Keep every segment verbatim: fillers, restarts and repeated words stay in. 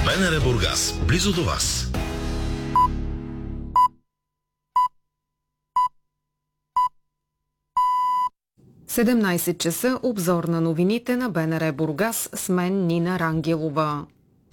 БНР Бургас, близо до вас. седемнайсет часа, обзор на новините на БНР Бургас с мен Нина Рангелова.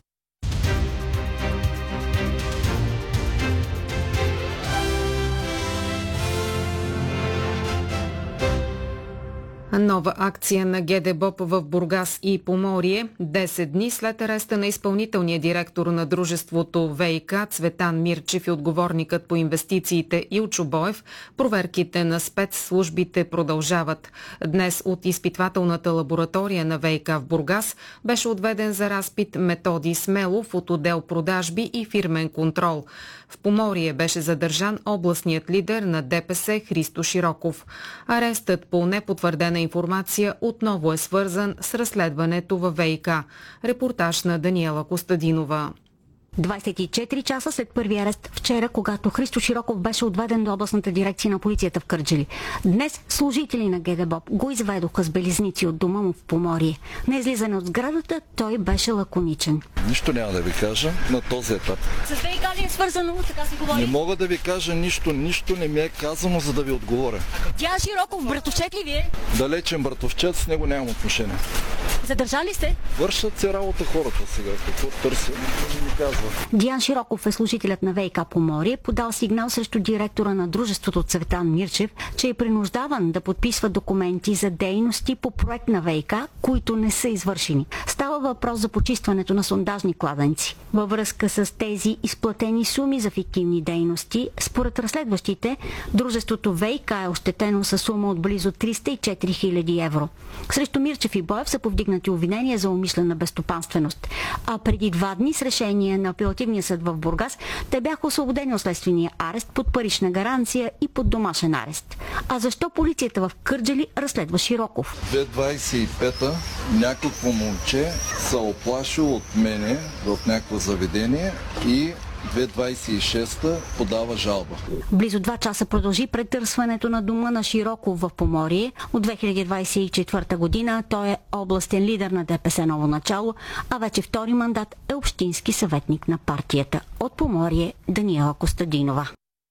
Нова акция на ГДБОП в Бургас и Поморие. десет дни след ареста на изпълнителния директор на дружеството ВиК Цветан Мирчев и отговорникът по инвестициите Илчо Боев, проверките на спецслужбите продължават. Днес от изпитвателната лаборатория на ВиК в Бургас беше отведен за разпит Методи Смелов от отдел продажби и фирмен контрол. В Поморие беше задържан областният лидер на ДПС Христо Широков. Арестът по непотвърдена информация отново е свързан с разследването във ВиК. Репортаж на Даниела Костадинова. двайсет и четири часа след първи арест вчера, когато Христо Широков беше отведен до областната дирекция на полицията в Кърджали. Днес служители на ГДБОП го изведоха с белезници от дома му в Поморие. На излизане от сградата той беше лаконичен. Нищо няма да ви кажа на този етап. С ВиК ли е свързано, така се говори? Не мога да ви кажа нищо, нищо не ми е казано, за да ви отговоря. Диан Широков, братовчет ли вие? Далечен братовчет, с него нямам отношение. Задържали сте? Вършат се работа хората сега, какво търся, не ми казва. Диан Широков е служителят на ВиК Поморие, подал сигнал срещу директора на дружеството Цветан Мирчев, че е принуждаван да подписва документи за дейности по проект на ВиК, които не са извършени. Става въпрос за почистването на сондажни кладенци. Във връзка с тези изплатени суми за фиктивни дейности, според разследващите, дружеството ВиК е ощетено със сума от близо триста и четири хиляди евро. Срещу Мирчев и Боев са повдигнати обвинения за умишлена безстопанственост. А преди два дни с решение на апелативния съд в Бургас, те бяха освободени от следствения арест под парична гаранция и под домашен арест. А защо полицията в Кърджали разследва Широков? две хиляди двайсет и пета някакво момче се оплашило от мене в някакво заведение и две хиляди двайсет и шеста подава жалба. Близо два часа продължи претърсването на дома на Широков в Поморие. От две хиляди двайсет и четвърта година той е областен лидер на ДПС Ново начало, а вече втори мандат е общински съветник на партията. От Поморие Даниела Костадинова.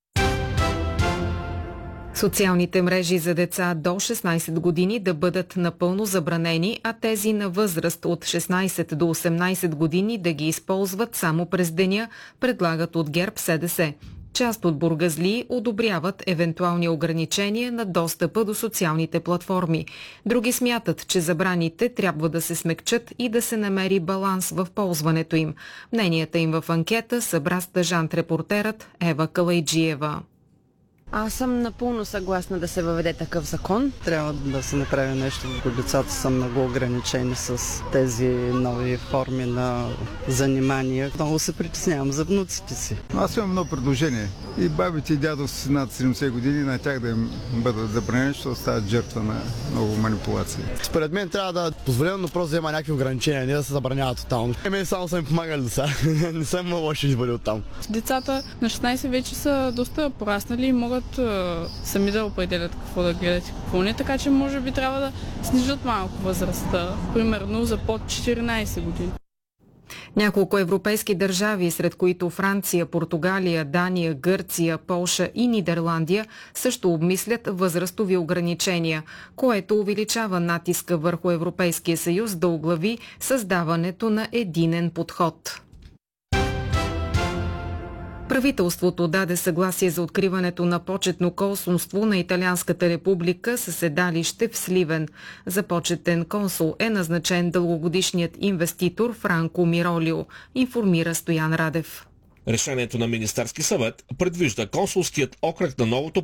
Социалните мрежи за деца до шестнайсет години да бъдат напълно забранени, а тези на възраст от шестнайсет до осемнайсет години да ги използват само през деня, предлагат от ГЕРБ СДС. Част от бургазлии одобряват евентуални ограничения на достъпа до социалните платформи. Други смятат, че забраните трябва да се смекчат и да се намери баланс в ползването им. Мненията им в анкета събра стъжант-репортерът Ева Калайджиева. Аз съм напълно съгласна да се въведе такъв закон. Трябва да се направи нещо. Децата са много ограничени с тези нови форми на занимания. Много се притеснявам за внуците си. Аз имам много предложения. И бабите и дядо с над седемдесет години, на тях да им бъдат забранени, защото стават жертва на много манипулации. Според мен трябва да позволено, но просто да има някакви ограничения, не да се забраняват тотално. Мен само са ми помагали деца. Не съм лоши избори оттам. Децата на шестнайсет вече са доста пораснали и могат сами да определят какво да гледат и какво не, така че може би трябва да снижат малко възрастта, примерно за под четиринайсет години. Няколко европейски държави, сред които Франция, Португалия, Дания, Гърция, Полша и Нидерландия, също обмислят възрастови ограничения, което увеличава натиска върху Европейския съюз да оглави създаването на единен подход. Правителството даде съгласие за откриването на почетно консулство на Италианската република със седалище в Сливен. За почетен консул е назначен дългогодишният инвеститор Франко Миролио, информира Стоян Радев. Решението на Министерски съвет предвижда консулският окръг на новото